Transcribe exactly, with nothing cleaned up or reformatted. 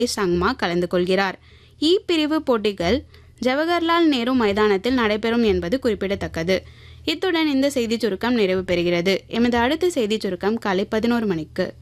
சங்மா கலந்து கொள்கிறார். இ பிரிவு போட்டிகள் ஜவஹர்லால் நேரு மைதானத்தில் நடைபெறும் என்பது குறிப்பிடத்தக்கது. இத்துடன் இந்த செய்திச் சுருக்கம் நிறைவு பெறுகிறது. எமது அடுத்த செய்திச் சுருக்கம் காலை பதினோரு மணிக்கு.